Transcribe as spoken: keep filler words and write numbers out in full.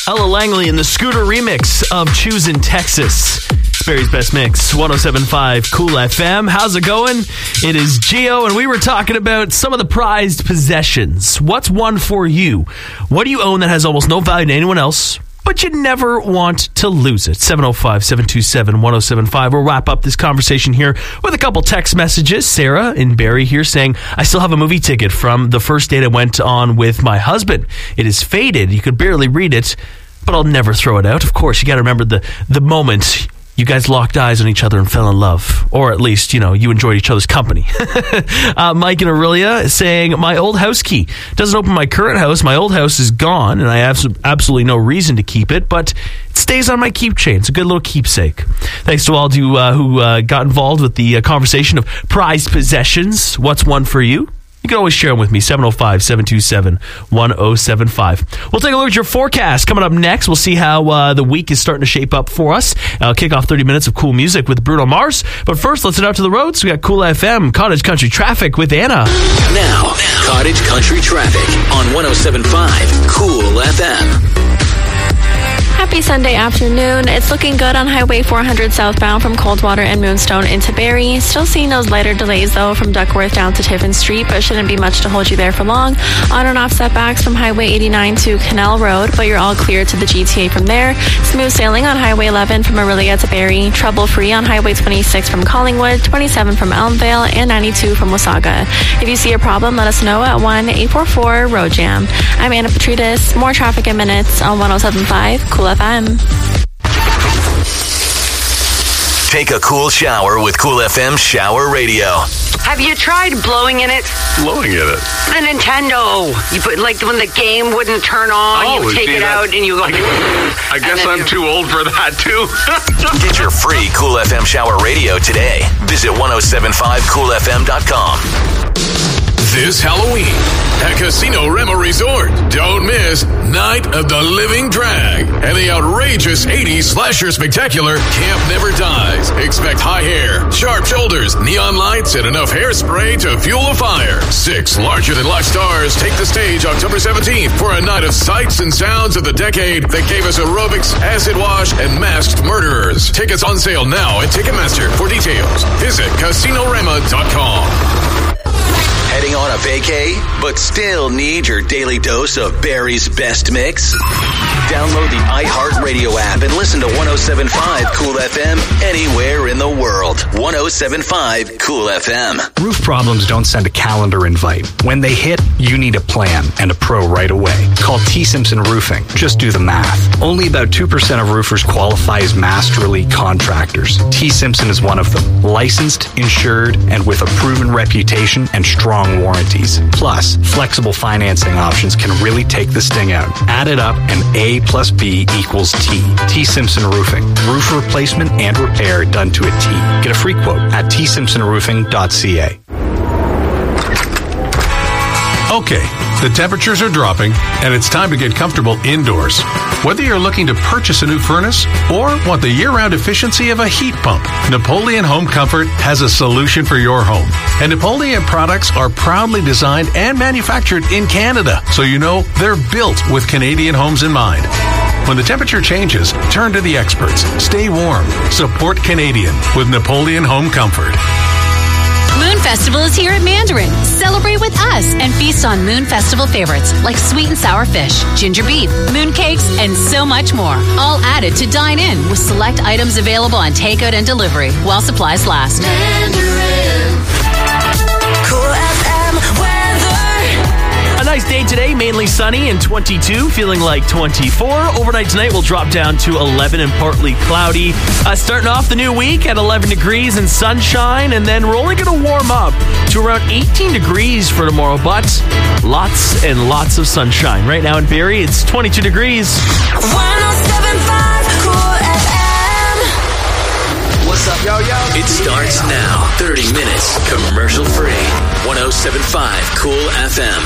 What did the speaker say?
Ella Langley in the Scooter remix of Choosin' Texas. It's Barry's Best Mix, one oh seven point five Cool F M. How's it going? It is Gio, and we were talking about some of the prized possessions. What's one for you? What do you own that has almost no value to anyone else, but you never want to lose it? seven oh five, seven two seven, one oh seven five. We'll wrap up this conversation here with a couple text messages. Sarah in Barrie here saying, I still have a movie ticket from the first date I went on with my husband. It is faded. You could barely read it, but I'll never throw it out. Of course, you got to remember the, the moment you guys locked eyes on each other and fell in love. Or at least, you know, you enjoyed each other's company. uh, Mike in Aurelia is saying, my old house key doesn't open my current house. My old house is gone, and I have absolutely no reason to keep it, but it stays on my keep chain. It's a good little keepsake. Thanks to all to, uh, who uh, got involved with the uh, conversation of prized possessions. What's one for you? You can always share them with me, seven oh five, seven two seven, one oh seven five. We'll take a look at your forecast. Coming up next, we'll see how uh, the week is starting to shape up for us. I'll kick off thirty minutes of cool music with Bruno Mars. But first, let's head out to the roads. We got Cool F M, Cottage Country Traffic with Anna. Now, Cottage Country Traffic on one oh seven point five Cool F M. Happy Sunday afternoon. It's looking good on Highway four hundred southbound from Coldwater and Moonstone into Barrie. Still seeing those lighter delays, though, from Duckworth down to Tiffin Street, but shouldn't be much to hold you there for long. On and off setbacks from Highway eighty-nine to Canal Road, but you're all clear to the G T A from there. Smooth sailing on Highway eleven from Aurelia to Barrie. Trouble-free on Highway twenty-six from Collingwood, twenty-seven from Elmvale, and ninety-two from Wasaga. If you see a problem, let us know at one eight four four road jam. I'm Anna Petridis. More traffic in minutes on one oh seven point five Cool F M. Take a cool shower with Cool F M Shower Radio. Have you tried blowing in it? Blowing in it? A Nintendo. You put, like, when the game wouldn't turn on, oh, you take it that, out and you go... I, I guess I'm too old for that, too. Get your free Cool F M Shower Radio today. Visit ten seventy-five cool f m dot com. This Halloween at Casino Rema Resort, don't miss Night of the Living Drag and the outrageous eighties slasher spectacular Camp Never Dies. Expect high hair, sharp shoulders, neon lights, and enough hairspray to fuel a fire. Six larger-than-life stars take the stage October seventeenth for a night of sights and sounds of the decade that gave us aerobics, acid wash, and masked murderers. Tickets on sale now at Ticketmaster. For details, visit casino rema dot com. Heading on a vacay, but still need your daily dose of Barry's Best Mix? Download the iHeartRadio app and listen to one oh seven point five Cool F M anywhere in the world. one oh seven point five Cool F M. Roof problems don't send a calendar invite. When they hit, you need a plan and a pro right away. Call T. Simpson Roofing. Just do the math. Only about two percent of roofers qualify as Master Elite contractors. T. Simpson is one of them. Licensed, insured, and with a proven reputation and strong warranties. Plus, flexible financing options can really take the sting out. Add it up and A plus B equals T. T. Simpson Roofing. Roof replacement and repair done to a T. Get a free quote at t simpson roofing dot c a. Okay, the temperatures are dropping, and it's time to get comfortable indoors. Whether you're looking to purchase a new furnace or want the year-round efficiency of a heat pump, Napoleon Home Comfort has a solution for your home. And Napoleon products are proudly designed and manufactured in Canada, so you know they're built with Canadian homes in mind. When the temperature changes, turn to the experts. Stay warm. Support Canadian with Napoleon Home Comfort. Moon Festival is here at Mandarin. Celebrate with us and feast on Moon Festival favorites like sweet and sour fish, ginger beef, moon cakes, and so much more. All added to dine in with select items available on takeout and delivery while supplies last. Mandarin. Cool F M weather. A nice day today, mainly sunny and twenty-two, feeling like twenty-four. Overnight tonight will drop down to eleven and partly cloudy. Uh, starting off the new week at eleven degrees and sunshine, and then we're only going to warm up to around eighteen degrees for tomorrow, but lots and lots of sunshine. Right now in Barrie, it's twenty-two degrees. one oh seven point five Cool F M. What's up, yo, yo? It starts now. thirty minutes commercial free. one oh seven point five Cool F M.